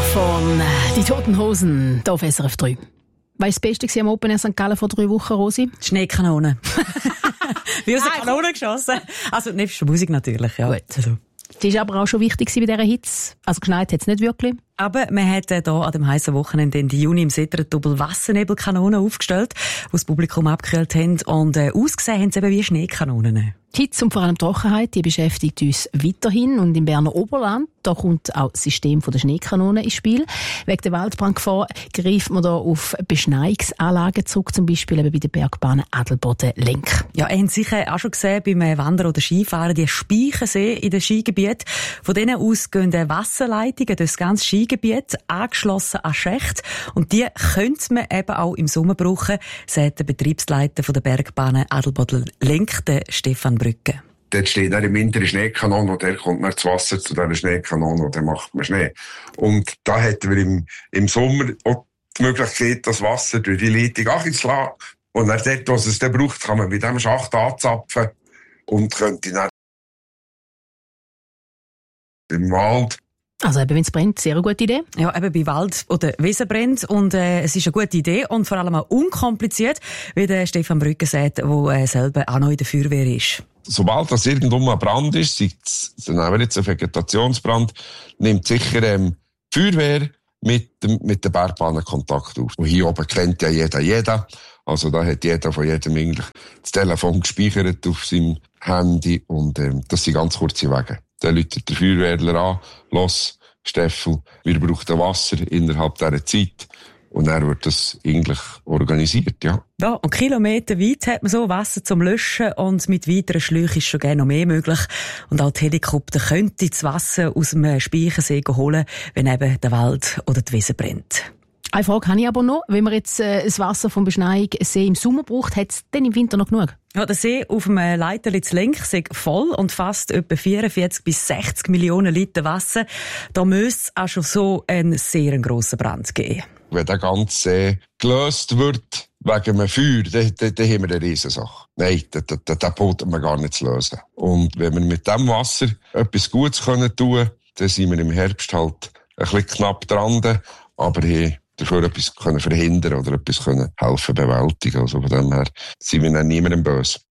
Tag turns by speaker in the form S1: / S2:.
S1: von «Die Toten Hosen» hier auf SRF 3. Was war das Beste am Open Air St. Gallen vor 3 Wochen, Rosi?
S2: Schneekanone. Wie aus der Kanone geschossen. Also, nebst der Musik natürlich, ja.
S1: Gut. Also. Das war aber auch schon wichtig bei dieser Hitze. Also geschneit hat es nicht wirklich.
S2: Aber man hat hier an dem heissen Wochenende Ende Juni im Setteren Wassernebelkanonen aufgestellt, die das Publikum abgekühlt haben. Und ausgesehen haben sie eben wie Schneekanonen.
S1: Die Hitze und vor allem die Trockenheit, die beschäftigt uns weiterhin. Und im Berner Oberland, da kommt auch das System der Schneekanonen ins Spiel. Wegen der Waldbrandgefahr greift man da auf Beschneiungsanlagen zurück, zum Beispiel eben bei den Bergbahnen Adelboden-Lenk.
S2: Ja, ihr habt sicher auch schon gesehen beim Wandern oder Skifahren, die Speichensee in den Skigebieten. Von denen aus gehen Wasserleitungen durch das ganze Skigebiet, angeschlossen an Schächte. Und die könnte man eben auch im Sommer brauchen, sagt der Betriebsleiter der Bergbahnen Adelboden-Lenk, Stefan Brücke.
S3: Dort steht dann im Winter eine Schneekanone und der kommt dann das Wasser zu dieser Schneekanone und dann macht man Schnee. Und da hätten wir im Sommer auch die Möglichkeit, das Wasser durch die Leitung anzulassen. Und dann dort, wo es dann braucht, kann man mit diesem Schacht anzapfen und könnte dann im Wald.
S1: Also eben, wenn es brennt, sehr eine gute Idee.
S2: Ja, eben bei Wald oder Wiesen brennt. Und es ist eine gute Idee und vor allem auch unkompliziert, wie der Stefan Brücke sagt, der selber auch noch in der Feuerwehr ist.
S3: Sobald das irgendwo ein Brand ist, sei es jetzt ein Vegetationsbrand, nimmt sicher die Feuerwehr mit den Bergbahnen Kontakt auf. Und hier oben kennt ja jeder. Also da hat jeder von jedem eigentlich das Telefon gespeichert auf seinem Handy und das sind ganz kurze Wege. Dann läutet der Feuerwehrler an, los, Steffel, wir brauchen Wasser innerhalb dieser Zeit. Und dann wird das eigentlich organisiert, ja.
S2: Ja, und kilometerweit hat man so Wasser zum Löschen und mit weiteren Schläuchen ist schon gerne noch mehr möglich. Und auch die Helikopter könnten das Wasser aus dem Speichensee holen, wenn eben der Wald oder die Wiese brennt.
S1: Eine Frage habe ich aber noch. Wenn man jetzt das Wasser vom Beschneiungssee im Sommer braucht, hat es dann im Winter noch genug?
S2: Ja, der See auf dem Leiterli zu Lenk ist voll und fasst etwa 44 bis 60 Millionen Liter Wasser. Da müsste es auch schon so einen sehr grossen Brand geben.
S3: Wenn der ganze See gelöst wird wegen einem Feuer, dann haben wir eine Riesensache. Nein, den Boot wir gar nicht zu lösen. Und wenn wir mit dem Wasser etwas Gutes tun können, dann sind wir im Herbst halt ein bisschen knapp dran, aber dafür etwas können verhindern oder etwas können helfen bewältigen. Also von dem her sind wir dann niemandem böse.